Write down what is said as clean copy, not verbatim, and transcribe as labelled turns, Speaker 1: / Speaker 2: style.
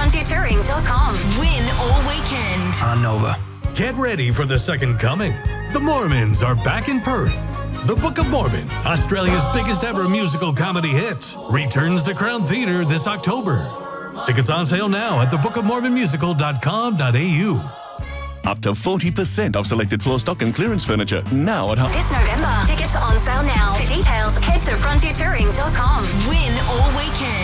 Speaker 1: frontiertouring.com. Win all weekend.
Speaker 2: On Nova.
Speaker 3: Get ready for the second coming. The Mormons are back in Perth. The Book of Mormon, Australia's biggest ever musical comedy hit, returns to Crown Theatre this October. Tickets on sale now at thebookofmormonmusical.com.au.
Speaker 4: Up to 40% off selected floor stock and clearance furniture. Now at home.
Speaker 1: This November. Tickets on sale now. For details, head to frontiertouring.com. Win all weekend.